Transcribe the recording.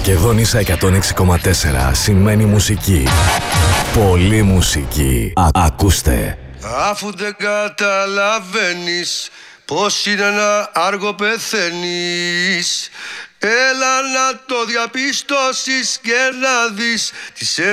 Μακεδόνισσα 106,4 σημαίνει μουσική. Πολύ μουσική. Ακούστε. Αφού δεν καταλαβαίνεις πως είναι ένα άργο πεθαίνεις, έλα να το διαπιστώσεις και να δεις τι σε